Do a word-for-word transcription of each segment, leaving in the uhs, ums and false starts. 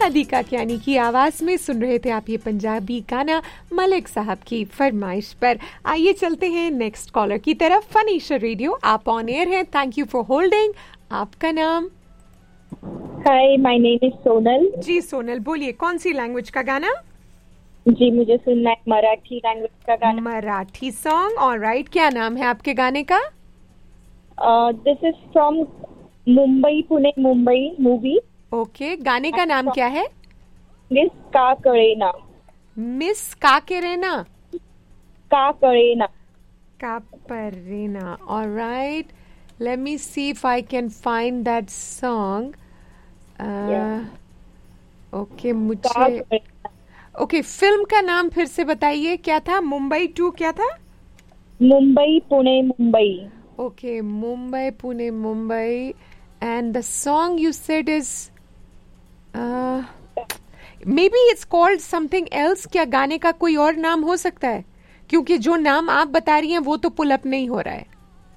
अदिका कियानी की आवाज में सुन रहे थे आप ये पंजाबी गाना मलिक साहब की फरमाइश पर। आइए चलते हैं नेक्स्ट कॉलर की तरफ। फनीशा रेडियो, आप ऑन एयर हैं। Thank you for holding. आपका नाम? हाय, माय नेम इज सोनल। जी सोनल, बोलिए कौन सी लैंग्वेज का गाना? जी मुझे सुनना है मराठी लैंग्वेज का गाना। Marathi song, alright. क्या नाम है आपके गाने का? This is from Mumbai Pune Mumbai movie. Okay, गाने का नाम क्या है? मिस का करेना। मिस का करेना का करेना का परेना, alright. Let me see if I can find that song. Okay, मुझे ओके okay, फिल्म का नाम फिर से बताइए, क्या था? मुंबई टू क्या था? Mumbai Pune Mumbai. Okay, Mumbai Pune Mumbai. And the song you said is may be it's called something else. क्या गाने का कोई और नाम हो सकता है? क्योंकि जो नाम आप बता रही हैं वो तो पुल अप नहीं हो रहा है।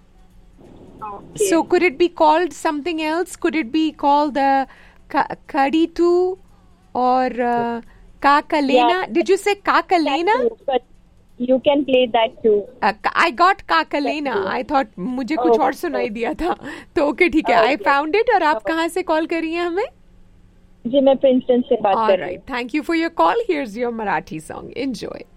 So could it be called something else? Could it be called the कड़ी टू और uh, Kakalena? Yeah. Did you say Kakalena? But you can play that too. Uh, I got Kakalena. I thought मुझे कुछ और सुनाई दिया था। तो okay ठीक है, I found it। और आप कहाँ से कॉल कर रही हैं हमें? जी मैं प्रिंसटन से बात कर रही हूँ। All right, thank you for your call. Here's your Marathi song. Enjoy.